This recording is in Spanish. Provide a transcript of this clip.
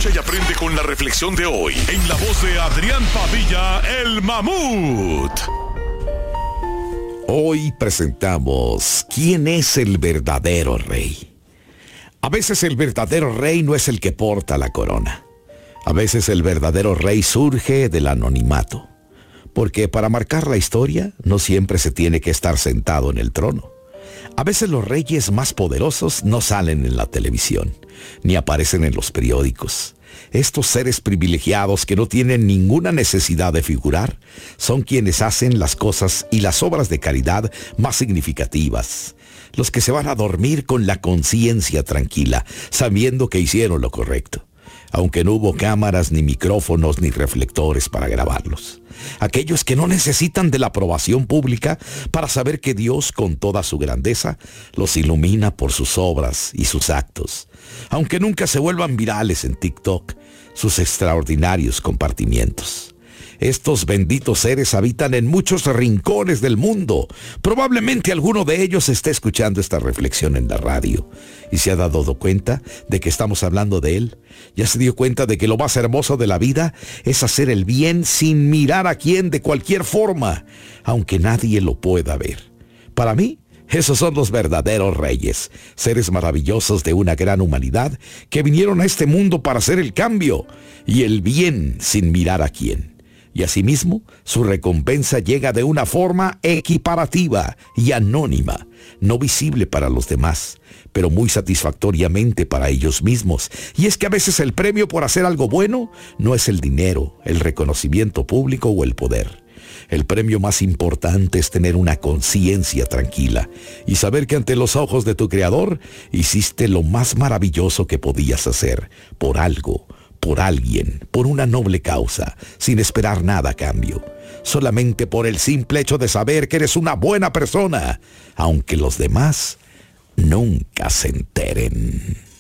Escucha y aprende con la reflexión de hoy en la voz de Adrián Padilla, el Mamut. Hoy presentamos ¿quién es el verdadero rey? A veces el verdadero rey no es el que porta la corona. A veces el verdadero rey surge del anonimato. Porque para marcar la historia no siempre se tiene que estar sentado en el trono. A veces los reyes más poderosos no salen en la televisión, ni aparecen en los periódicos. Estos seres privilegiados que no tienen ninguna necesidad de figurar, son quienes hacen las cosas y las obras de caridad más significativas. Los que se van a dormir con la conciencia tranquila, sabiendo que hicieron lo correcto, aunque no hubo cámaras, ni micrófonos, ni reflectores para grabarlos. Aquellos que no necesitan de la aprobación pública para saber que Dios, con toda su grandeza, los ilumina por sus obras y sus actos, aunque nunca se vuelvan virales en TikTok, sus extraordinarios compartimientos. Estos benditos seres habitan en muchos rincones del mundo. Probablemente alguno de ellos esté escuchando esta reflexión en la radio y se ha dado cuenta de que estamos hablando de él. Ya se dio cuenta de que lo más hermoso de la vida es hacer el bien sin mirar a quién, de cualquier forma, aunque nadie lo pueda ver. Para mí, esos son los verdaderos reyes, seres maravillosos de una gran humanidad que vinieron a este mundo para hacer el cambio y el bien sin mirar a quién. Y asimismo, su recompensa llega de una forma equiparativa y anónima, no visible para los demás, pero muy satisfactoriamente para ellos mismos. Y es que a veces el premio por hacer algo bueno no es el dinero, el reconocimiento público o el poder. El premio más importante es tener una conciencia tranquila y saber que ante los ojos de tu Creador hiciste lo más maravilloso que podías hacer, por algo, por alguien, por una noble causa, sin esperar nada a cambio, solamente por el simple hecho de saber que eres una buena persona, aunque los demás nunca se enteren.